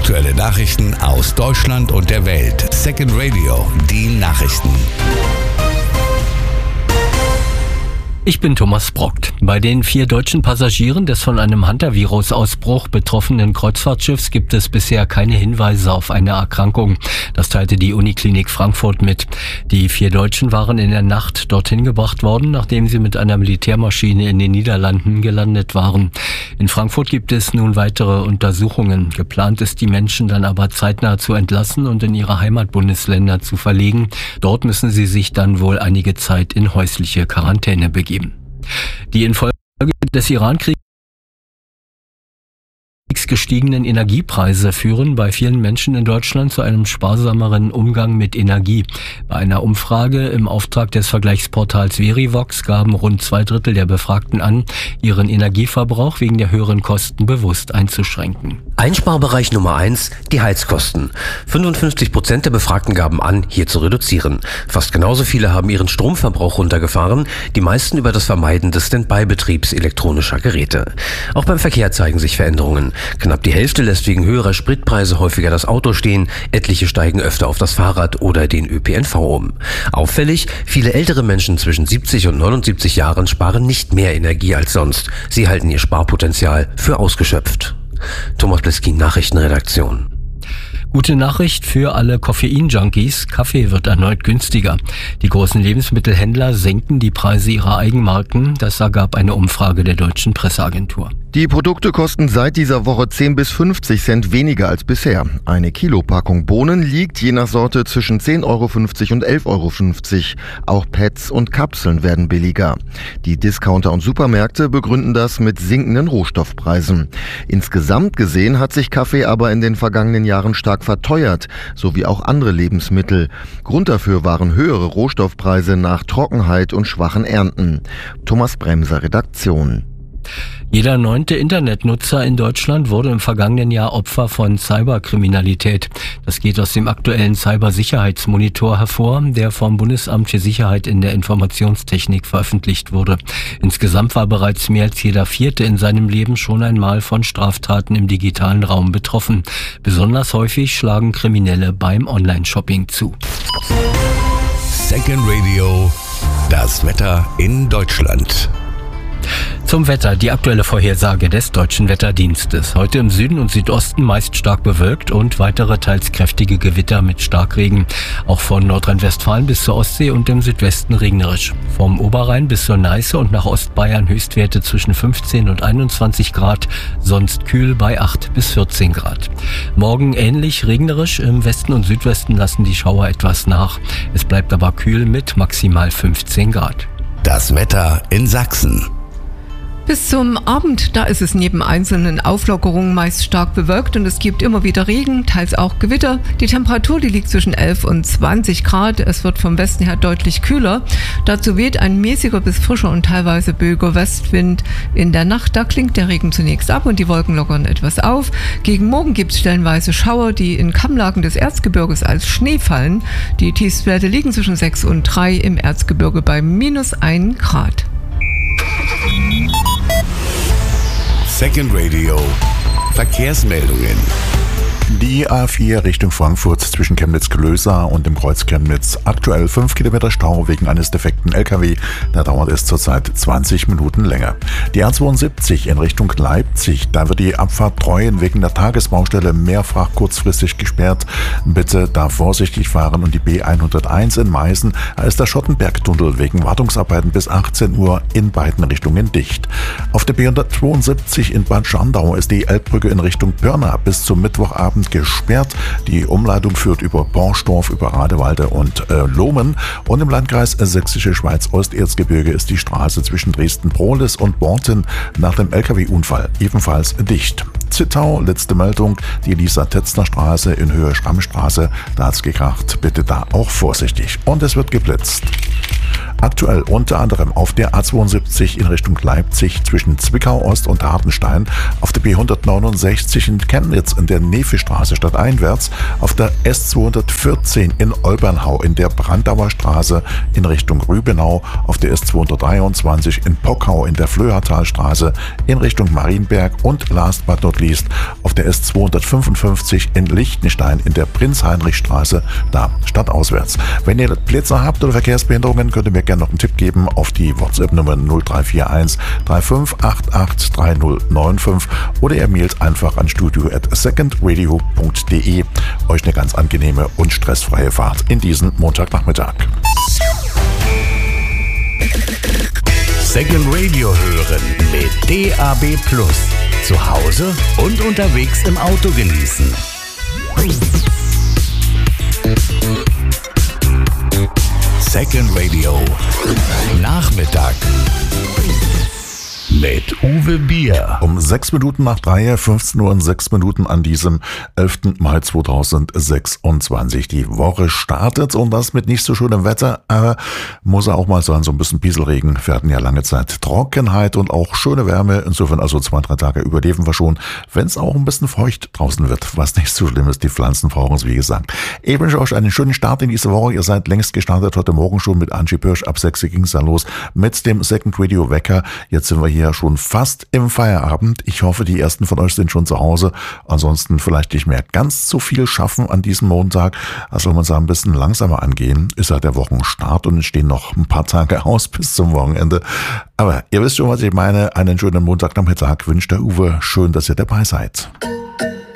Aktuelle Nachrichten aus Deutschland und der Welt. Second Radio, die Nachrichten. Ich bin Thomas Brockt. Bei den 4 deutschen Passagieren des von einem Hantavirus-Ausbruch betroffenen Kreuzfahrtschiffs gibt es bisher keine Hinweise auf eine Erkrankung. Das teilte die Uniklinik Frankfurt mit. Die 4 Deutschen waren in der Nacht dorthin gebracht worden, nachdem sie mit einer Militärmaschine in den Niederlanden gelandet waren. In Frankfurt gibt es nun weitere Untersuchungen. Geplant ist, die Menschen dann aber zeitnah zu entlassen und in ihre Heimatbundesländer zu verlegen. Dort müssen sie sich dann wohl einige Zeit in häusliche Quarantäne begeben. Die infolge des Iran-Kriegs gestiegenen Energiepreise führen bei vielen Menschen in Deutschland zu einem sparsameren Umgang mit Energie. Bei einer Umfrage im Auftrag des Vergleichsportals Verivox gaben rund 2/3 der Befragten an, ihren Energieverbrauch wegen der höheren Kosten bewusst einzuschränken. Einsparbereich Nummer 1, die Heizkosten. 55% der Befragten gaben an, hier zu reduzieren. Fast genauso viele haben ihren Stromverbrauch runtergefahren, die meisten über das Vermeiden des Standby-Betriebs elektronischer Geräte. Auch beim Verkehr zeigen sich Veränderungen. Knapp die Hälfte lässt wegen höherer Spritpreise häufiger das Auto stehen, etliche steigen öfter auf das Fahrrad oder den ÖPNV um. Auffällig, viele ältere Menschen zwischen 70 und 79 Jahren sparen nicht mehr Energie als sonst. Sie halten ihr Sparpotenzial für ausgeschöpft. Thomas Bleskin, Nachrichtenredaktion. Gute Nachricht für alle Koffein-Junkies. Kaffee wird erneut günstiger. Die großen Lebensmittelhändler senken die Preise ihrer Eigenmarken. Das ergab eine Umfrage der Deutschen Presseagentur. Die Produkte kosten seit dieser Woche 10 bis 50 Cent weniger als bisher. Eine Kilopackung Bohnen liegt je nach Sorte zwischen 10,50 € und 11,50 €. Auch Pads und Kapseln werden billiger. Die Discounter und Supermärkte begründen das mit sinkenden Rohstoffpreisen. Insgesamt gesehen hat sich Kaffee aber in den vergangenen Jahren stark verteuert, sowie auch andere Lebensmittel. Grund dafür waren höhere Rohstoffpreise nach Trockenheit und schwachen Ernten. Thomas Bremser, Redaktion. Jeder 9. Internetnutzer in Deutschland wurde im vergangenen Jahr Opfer von Cyberkriminalität. Das geht aus dem aktuellen Cybersicherheitsmonitor hervor, der vom Bundesamt für Sicherheit in der Informationstechnik veröffentlicht wurde. Insgesamt war bereits mehr als jeder 4. in seinem Leben schon einmal von Straftaten im digitalen Raum betroffen. Besonders häufig schlagen Kriminelle beim Online-Shopping zu. Second Radio, das Wetter in Deutschland. Zum Wetter, die aktuelle Vorhersage des Deutschen Wetterdienstes. Heute im Süden und Südosten meist stark bewölkt und weitere teils kräftige Gewitter mit Starkregen. Auch von Nordrhein-Westfalen bis zur Ostsee und im Südwesten regnerisch. Vom Oberrhein bis zur Neiße und nach Ostbayern Höchstwerte zwischen 15 und 21 Grad, sonst kühl bei 8 bis 14 Grad. Morgen ähnlich regnerisch, im Westen und Südwesten lassen die Schauer etwas nach. Es bleibt aber kühl mit maximal 15 Grad. Das Wetter in Sachsen. Bis zum Abend, da ist es neben einzelnen Auflockerungen meist stark bewölkt und es gibt immer wieder Regen, teils auch Gewitter. Die Temperatur, die liegt zwischen 11 und 20 Grad. Es wird vom Westen her deutlich kühler. Dazu weht ein mäßiger bis frischer und teilweise böiger Westwind. In der Nacht, da klingt der Regen zunächst ab und die Wolken lockern etwas auf. Gegen Morgen gibt es stellenweise Schauer, die in Kammlagen des Erzgebirges als Schnee fallen. Die Tiefstwerte liegen zwischen 6 und 3, im Erzgebirge bei -1 Grad. Second Radio, Verkehrsmeldungen. Die A4 Richtung Frankfurt zwischen Chemnitz-Klößa und dem Kreuz Chemnitz. Aktuell 5 Kilometer Stau wegen eines defekten LKW. Da dauert es zurzeit 20 Minuten länger. Die A72 in Richtung Leipzig. Da wird die Abfahrt Treuen wegen der Tagesbaustelle mehrfach kurzfristig gesperrt. Bitte da vorsichtig fahren. Und die B101 in Meißen. Da ist der Schottenbergtunnel wegen Wartungsarbeiten bis 18 Uhr in beiden Richtungen dicht. Auf der B172 in Bad Schandau ist die Elbbrücke in Richtung Pirna bis zum Mittwochabend gesperrt. Die Umleitung führt über Borstorf, über Radewalde und Lohmen. Und im Landkreis Sächsische Schweiz-Osterzgebirge ist die Straße zwischen Dresden-Prohlis und Borten nach dem LKW-Unfall ebenfalls dicht. Zittau, letzte Meldung, die Elisa-Tetzner-Straße in Höhe Schrammstraße, da hat's gekracht. Bitte da auch vorsichtig. Und es wird geblitzt. Aktuell unter anderem auf der A72 in Richtung Leipzig zwischen Zwickau Ost und Hartenstein, auf der B169 in Chemnitz in der Nefistraße stadteinwärts, auf der S214 in Olbernhau in der Brandauer Straße in Richtung Rübenau, auf der S223 in Pockau in der Flöhertalstraße in Richtung Marienberg und last but not least auf der S255 in Liechtenstein in der Prinz-Heinrich-Straße, da stadtauswärts. Wenn ihr Blitzer habt oder Verkehrsbehinderungen, könnt ihr mir gerne noch einen Tipp geben auf die WhatsApp-Nummer 0341 3588 3095 oder ihr mailt einfach an studio@secondradio.de. Euch eine ganz angenehme und stressfreie Fahrt in diesen Montagnachmittag. Second Radio hören mit DAB+. Zu Hause und unterwegs im Auto genießen. Second Radio Nachmittag mit Uwe Bier. Um 6 Minuten nach 3, 15 Uhr und 6 Minuten an diesem 11. Mai 2026. Die Woche startet und das mit nicht so schönem Wetter, aber muss auch mal sein, so ein bisschen Pieselregen. Wir hatten ja lange Zeit Trockenheit und auch schöne Wärme. Insofern also 2-3 Tage überleben wir schon, wenn es auch ein bisschen feucht draußen wird, was nicht so schlimm ist. Die Pflanzen brauchen es, wie gesagt. Ich wünsche euch einen schönen Start in diese Woche. Ihr seid längst gestartet. Heute Morgen schon mit Angie Pirsch. Ab 6 ging es dann los mit dem Second Radio Wecker. Jetzt sind wir hier schon fast im Feierabend. Ich hoffe, die ersten von euch sind schon zu Hause. Ansonsten vielleicht nicht mehr ganz so viel schaffen an diesem Montag. Also man sagen, ein bisschen langsamer angehen. Ist halt der Wochenstart und es stehen noch ein paar Tage aus bis zum Wochenende. Aber ihr wisst schon, was ich meine. Einen schönen Montagnachmittag wünscht der Uwe. Schön, dass ihr dabei seid.